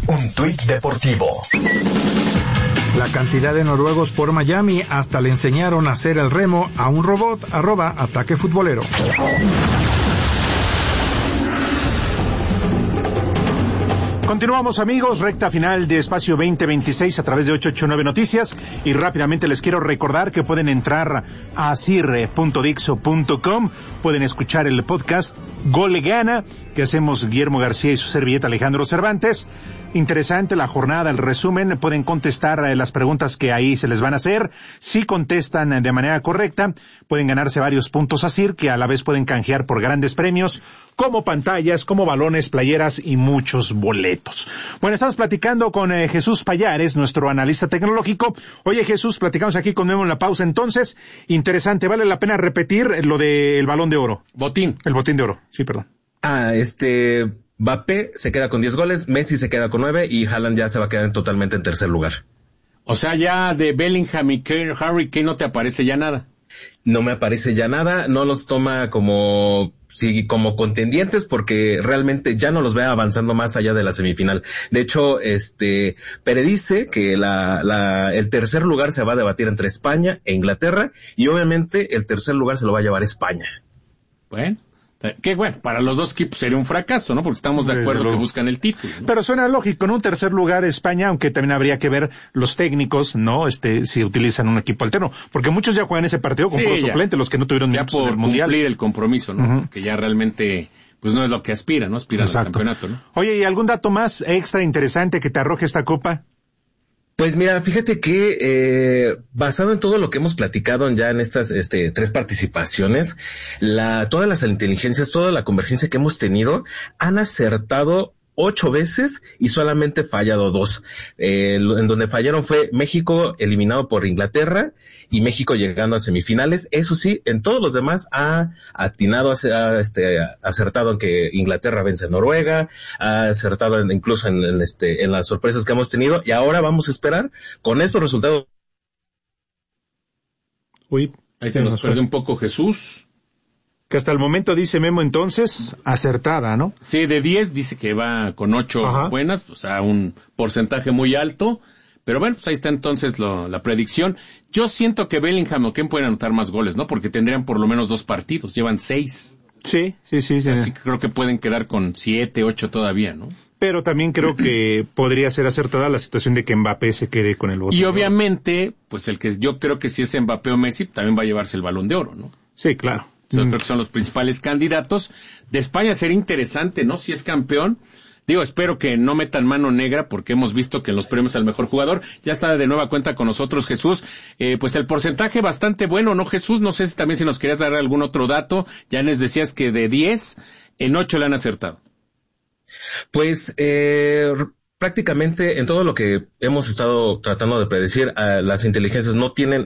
Un tuit deportivo. La cantidad de noruegos por Miami hasta le enseñaron a hacer el remo a un robot. @Ataque Futbolero. Continuamos, amigos, recta final de Espacio 2026 a través de 889 Noticias, y rápidamente les quiero recordar que pueden entrar a asir.dixo.com, pueden escuchar el podcast Gol le Gana, que hacemos Guillermo García y su servilleta Alejandro Cervantes. Interesante la jornada, el resumen, pueden contestar las preguntas que ahí se les van a hacer. Si contestan de manera correcta, pueden ganarse varios puntos Asir, que a la vez pueden canjear por grandes premios, como pantallas, como balones, playeras y muchos boletos. Bueno, estamos platicando con Jesús Pallares, nuestro analista tecnológico. Oye, Jesús, platicamos aquí con Memo en la pausa. Entonces, interesante, vale la pena repetir lo del Balón de Oro. El botín de oro, sí, perdón. Mbappé se queda con 10 goles, Messi se queda con 9 y Haaland ya se va a quedar totalmente en tercer lugar. O sea, ya de Bellingham y Harry Kane no te aparece ya nada. No me aparece ya nada, no los toma como contendientes porque realmente ya no los ve avanzando más allá de la semifinal. De hecho, predice que el tercer lugar se va a debatir entre España e Inglaterra y obviamente el tercer lugar se lo va a llevar España. Bueno. Que bueno, para los dos equipos sería un fracaso, ¿no? Porque estamos de acuerdo que buscan el título, ¿no? Pero suena lógico, en un tercer lugar España, aunque también habría que ver los técnicos, ¿no? Si utilizan un equipo alterno. Porque muchos ya juegan ese partido con puro suplente, los que no tuvieron ya por mundial. Cumplir el compromiso, ¿no? Que ya realmente, pues no es lo que aspira, ¿no? Aspira al campeonato, ¿no? Oye, ¿y algún dato más extra interesante que te arroje esta copa? Pues mira, fíjate que basado en todo lo que hemos platicado ya en estas tres participaciones, todas las inteligencias, toda la convergencia que hemos tenido, han acertado 8 veces y solamente fallado 2. En donde fallaron fue México eliminado por Inglaterra y México llegando a semifinales. Eso sí, en todos los demás ha atinado, ha acertado en que Inglaterra vence a Noruega, ha acertado incluso en las sorpresas que hemos tenido, y ahora vamos a esperar con estos resultados. Uy, ahí se nos perdió un poco Jesús. Que hasta el momento, dice Memo, entonces, acertada, ¿no? Sí, de 10 dice que va con 8 buenas, o sea, un porcentaje muy alto. Pero bueno, pues ahí está entonces la predicción. Yo siento que Bellingham o Kane pueden anotar más goles, ¿no? Porque tendrían por lo menos 2 partidos, llevan 6. Sí. Así que creo que pueden quedar con 7, 8 todavía, ¿no? Pero también creo que podría ser acertada la situación de que Mbappé se quede con el botín. Y obviamente, pues el que yo creo que si es Mbappé o Messi, también va a llevarse el Balón de Oro, ¿no? Sí, claro. Yo creo que son los principales candidatos. De España sería interesante, ¿no? Si es campeón. Digo, espero que no metan mano negra porque hemos visto que en los premios al mejor jugador ya está de nueva cuenta con nosotros Jesús. Pues el porcentaje bastante bueno, ¿no, Jesús? No sé si también si nos querías dar algún otro dato. Ya les decías que de 10, en 8 le han acertado. Pues, prácticamente en todo lo que hemos estado tratando de predecir, las inteligencias no quieren,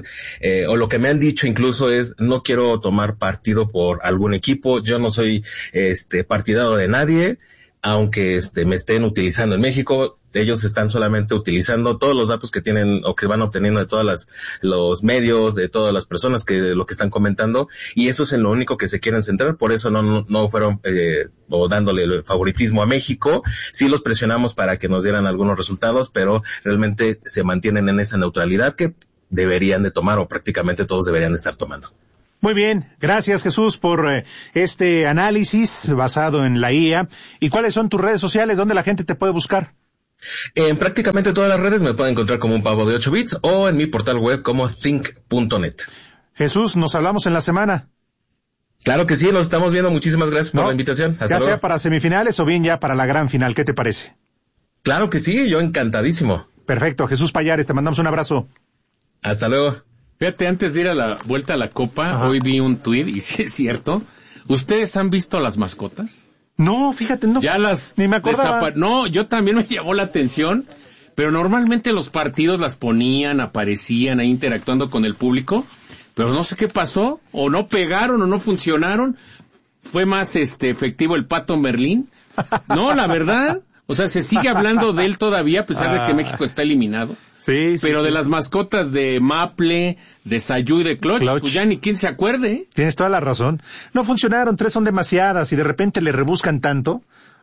o lo que me han dicho incluso es, no quiero tomar partido por algún equipo, yo no soy, partidario de nadie, aunque me estén utilizando en México, ellos están solamente utilizando todos los datos que tienen o que van obteniendo de todas los medios, de todas las personas lo que están comentando, y eso es en lo único que se quieren centrar. Por eso no fueron o dándole el favoritismo a México. Sí los presionamos para que nos dieran algunos resultados, pero realmente se mantienen en esa neutralidad que deberían de tomar, o prácticamente todos deberían de estar tomando. Muy bien, gracias Jesús por este análisis basado en la IA. ¿Y cuáles son tus redes sociales? ¿Dónde la gente te puede buscar? En prácticamente todas las redes me pueden encontrar como un pavo de 8 bits o en mi portal web como think.net. Jesús, nos hablamos en la semana. Claro que sí, nos estamos viendo. Muchísimas gracias por la invitación. Hasta luego. Sea para semifinales o bien ya para la gran final, ¿qué te parece? Claro que sí, yo encantadísimo. Perfecto, Jesús Pallares, te mandamos un abrazo. Hasta luego. Fíjate, antes de ir a la vuelta a la Copa, hoy vi un tuit, y sí es cierto, ¿ustedes han visto las mascotas? No, fíjate, no. Ya ni me acordaba. No, yo también me llamó la atención, pero normalmente los partidos las ponían, aparecían ahí interactuando con el público, pero no sé qué pasó, o no pegaron, o no funcionaron. Fue más efectivo el Pato Merlín. No, la verdad, o sea, se sigue hablando de él todavía, a pesar de que México está eliminado. Sí, pero de las mascotas de Maple, de Sayú y de Clutch, pues ya ni quién se acuerde. Tienes toda la razón. No funcionaron, 3 son demasiadas y de repente le rebuscan tanto.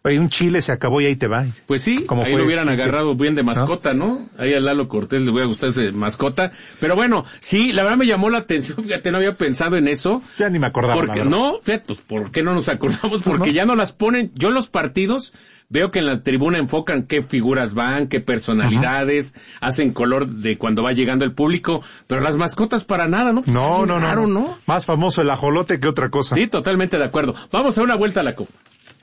Oye, un chile se acabó y ahí te va. Pues sí, ahí lo hubieran agarrado bien de mascota, ¿no? Ahí a Lalo Cortés le voy a gustar ese mascota. Pero bueno, sí, la verdad me llamó la atención, fíjate, no había pensado en eso. Ya ni me acordaba. Porque no, fíjate, pues ¿por qué no nos acordamos? Porque ya no las ponen. Yo en los partidos veo que en la tribuna enfocan qué figuras van, qué personalidades, hacen color de cuando va llegando el público, pero las mascotas para nada, ¿no? Pues no. Más famoso el ajolote que otra cosa. Sí, totalmente de acuerdo. Vamos a una vuelta a la Copa.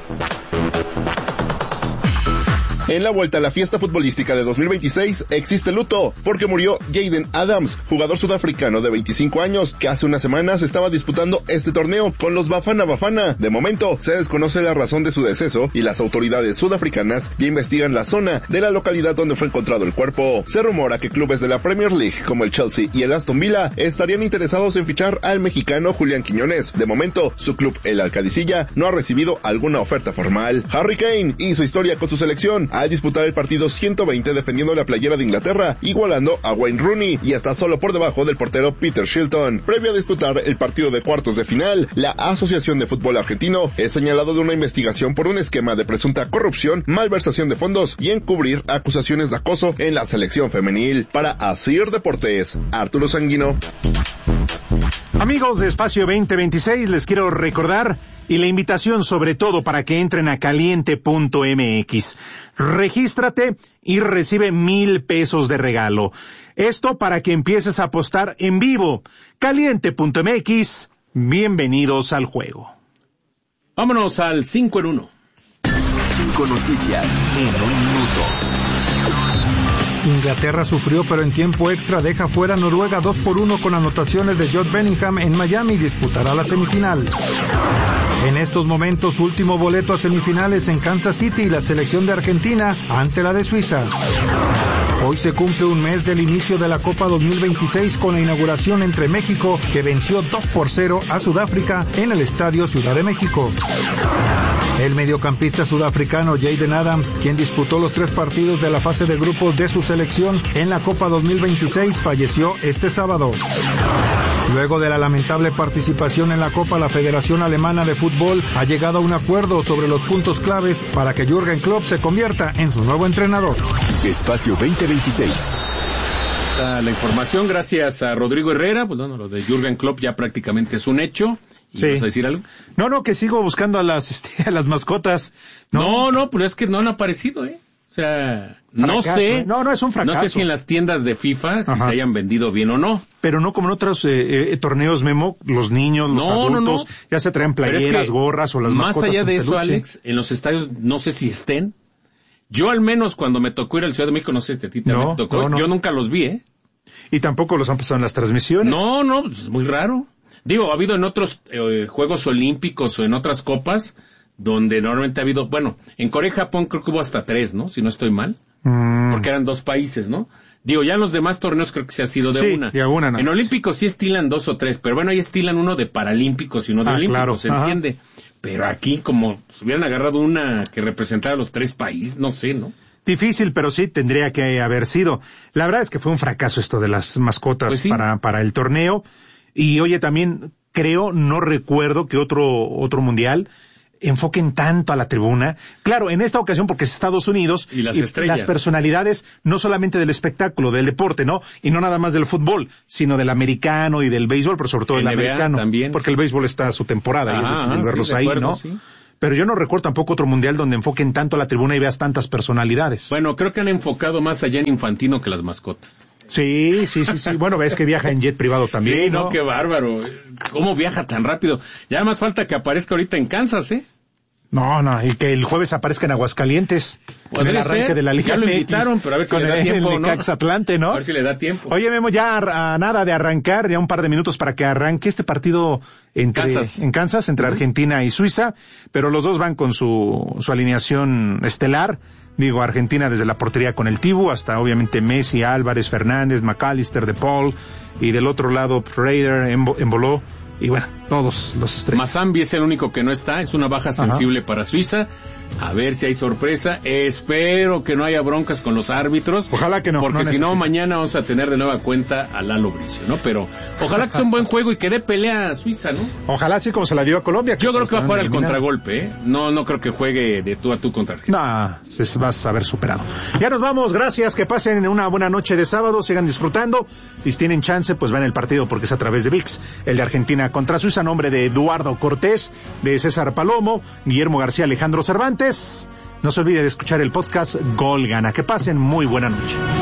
En la vuelta a la fiesta futbolística de 2026 existe luto, porque murió Jayden Adams, jugador sudafricano de 25 años, que hace unas semanas estaba disputando este torneo con los Bafana Bafana. De momento, se desconoce la razón de su deceso y las autoridades sudafricanas ya investigan la zona de la localidad donde fue encontrado el cuerpo. Se rumora que clubes de la Premier League, como el Chelsea y el Aston Villa, estarían interesados en fichar al mexicano Julián Quiñones. De momento, su club, el Alcadicilla, no ha recibido alguna oferta formal. Harry Kane hizo historia con su selección al disputar el partido 120 defendiendo la playera de Inglaterra, igualando a Wayne Rooney y está solo por debajo del portero Peter Shilton. Previo a disputar el partido de cuartos de final, la Asociación de Fútbol Argentino es señalado de una investigación por un esquema de presunta corrupción, malversación de fondos y encubrir acusaciones de acoso en la selección femenil. Para Asir Deportes, Arturo Sanguino. Amigos de Espacio 2026, les quiero recordar y la invitación sobre todo para que entren a caliente.mx. Regístrate y recibe 1,000 pesos de regalo. Esto para que empieces a apostar en vivo. Caliente.mx, bienvenidos al juego. Vámonos al 5 en 1. 5 noticias en 1 minuto. Inglaterra sufrió, pero en tiempo extra deja fuera a Noruega 2-1 con anotaciones de Jude Bellingham en Miami y disputará la semifinal. En estos momentos, último boleto a semifinales en Kansas City y la selección de Argentina ante la de Suiza. Hoy se cumple un mes del inicio de la Copa 2026 con la inauguración entre México, que venció 2-0 a Sudáfrica en el Estadio Ciudad de México. El mediocampista sudafricano Jayden Adams, quien disputó los 3 partidos de la fase de grupos de su selección en la Copa 2026, falleció este sábado. Luego de la lamentable participación en la Copa, la Federación Alemana de Fútbol ha llegado a un acuerdo sobre los puntos claves para que Jürgen Klopp se convierta en su nuevo entrenador. Espacio 2026. La información gracias a Rodrigo Herrera. Pues bueno, lo de Jürgen Klopp ya prácticamente es un hecho. ¿Y sí. vas a decir algo? No, que sigo buscando a las mascotas. No, pero es que no han aparecido, O sea, no fracaso, sé. No, es un fracaso. No sé si en las tiendas de FIFA si se hayan vendido bien o no. Pero no como en otros torneos, Memo, los niños, los adultos, ya se traen playeras, gorras o las mascotas. Más allá de eso, peluche. Alex, en los estadios no sé si estén. Yo al menos cuando me tocó ir al Ciudad de México, no sé si a ti te tocó, yo nunca los vi, Y tampoco los han pasado en las transmisiones. No, pues es muy raro. Digo, ha habido en otros Juegos Olímpicos o en otras copas donde normalmente ha habido, bueno, en Corea y Japón creo que hubo hasta 3, ¿no? Si no estoy mal. Porque eran 2 países, ¿no? Digo, ya en los demás torneos creo que se ha sido de una. No. En Olímpicos sí estilan 2 o 3, pero bueno, ahí estilan uno de Paralímpicos y uno de Olímpicos, claro. ¿Se entiende? Pero aquí como si hubieran agarrado una que representara a los 3 países, no sé, ¿no? Difícil, pero sí tendría que haber sido. La verdad es que fue un fracaso esto de las mascotas pues sí. para el torneo. Y oye, también no recuerdo que otro mundial enfoquen tanto a la tribuna. Claro, en esta ocasión porque es Estados Unidos y las personalidades no solamente del espectáculo, del deporte, ¿no? Y no nada más del fútbol, sino del americano y del béisbol, pero sobre todo del americano. También. Porque el béisbol está a su temporada y es difícil verlos ahí, acuerdo, ¿no? Sí. Pero yo no recuerdo tampoco otro mundial donde enfoquen tanto a la tribuna y veas tantas personalidades. Bueno, creo que han enfocado más allá en Infantino que las mascotas. Sí. Bueno, ves que viaja en jet privado también. Sí, no, qué bárbaro. ¿Cómo viaja tan rápido? Ya más falta que aparezca ahorita en Kansas, No, y que el jueves aparezca en Aguascalientes. En el arranque de la Liga ya lo invitaron, pero a ver si le da tiempo, ¿no? Atlante, ¿no? A ver si le da tiempo. Oye, Memo, ya a nada de arrancar, ya un par de minutos para que arranque este partido en Kansas, entre Argentina y Suiza, pero los dos van con su alineación estelar. Digo, Argentina desde la portería con el Tibu, hasta obviamente Messi, Álvarez, Fernández, McAllister, De Paul, y del otro lado Raider, Emboló. Y bueno, Todos los estrellas. Mazambi es el único que no está, es una baja sensible para Suiza. A ver si hay sorpresa. Espero que no haya broncas con los árbitros. Ojalá que no. Porque si no, mañana vamos a tener de nueva cuenta a Lalo Bricio, ¿no? Pero ojalá que sea un buen juego y que dé pelea a Suiza, ¿no? Ojalá así como se la dio a Colombia. Yo creo que va a jugar al contragolpe, ¿eh? No creo que juegue de tú a tú contra Argentina. No, vas a haber superado. Ya nos vamos, gracias, que pasen una buena noche de sábado, sigan disfrutando. Y si tienen chance, pues vean el partido porque es a través de ViX. El de Argentina contra Suiza, a nombre de Eduardo Cortés, de César Palomo, Guillermo García, Alejandro Cervantes. No se olvide de escuchar el podcast Gol Gana. Que pasen muy buena noche.